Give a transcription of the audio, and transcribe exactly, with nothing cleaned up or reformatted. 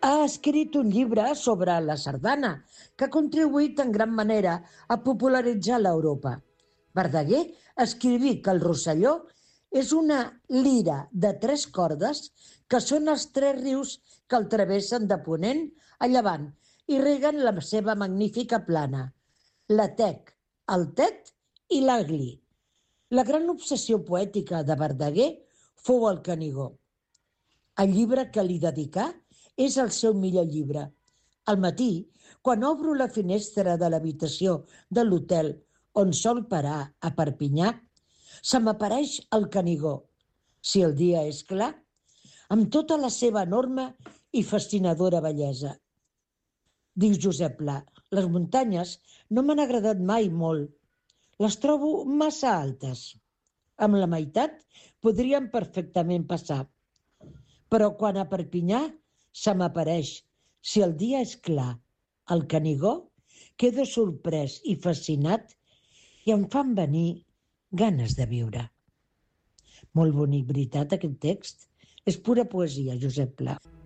Ha escrit un llibre sobre la sardana, que ha contribuït en gran manera a popularitzar l'Europa. Verdaguer escriví que el Rosselló és una lira de tres cordes que són els tres rius que el travessen de ponent a llevant i reguen la seva magnífica plana, la Tec, el Tet i l'Agli. La gran obsessió poètica de Verdaguer fou el Canigó. El llibre que li dedicà és el seu millor llibre. Al matí, quan obro la finestra de l'habitació de l'hotel on sol parar a Perpinyà, se m'apareix el Canigó, si el dia és clar, amb tota la seva enorme i fascinadora bellesa. Diu Josep Pla, les muntanyes no m'han agradat mai molt. Les trobo massa altes. Amb la meitat podrien perfectament passar. Però quan a Perpinyà se m'apareix, si el dia és clar, el Canigó, quedo sorprès i fascinat i em fan venir ganes de viure. Molt bonic, veritat, aquest text? És pura poesia, Josep Pla.